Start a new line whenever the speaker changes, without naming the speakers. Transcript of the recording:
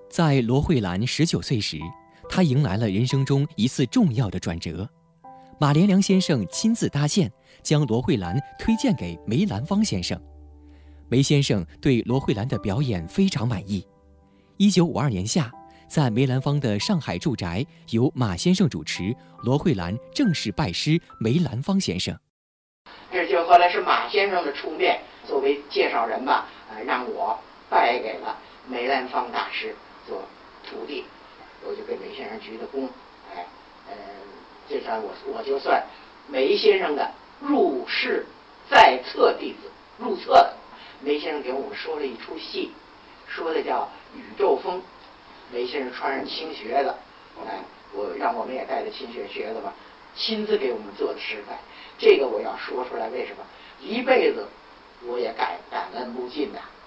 在罗慧兰19岁时，她迎来了人生中一次重要的转折。马连良先生亲自搭线，将罗慧兰推荐给梅兰芳先生。梅先生对罗慧兰的表演非常满意。1952年夏，在梅兰芳的上海住宅，由马先生主持，罗慧兰正式拜师梅兰芳先生。
这就后来是马先生的出面，作为介绍人吧，让我拜给了梅兰芳大师做徒弟，我就给梅先生鞠的躬，这算我就算梅先生的入室在册弟子，入册的。梅先生给我们说了一出戏，说的叫《宇宙风》，梅先生穿上青靴子，让我们也带着青靴子吧，亲自给我们做的示范。这个我要说出来，为什么？一辈子我也感恩不尽的。